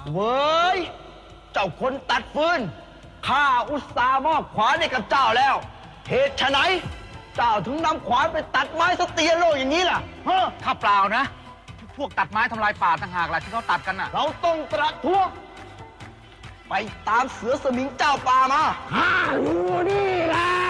เว้ยเจ้าคนตัดฟืนข้าอุตส่าห์มอบขวานให้กับเจ้าแล้วเหตุไฉนเจ้าถึงนำขวานไปตัดไม้สเตียโลอย่างนี้ล่ะข้าเปล่านะพวกตัดไม้ทำลายป่าต่างหากล่ะที่เขาตัดกันน่ะเราต้องประท้วงไปตามเสือสมิงเจ้าป่ามาข้ารู้นี่แหละ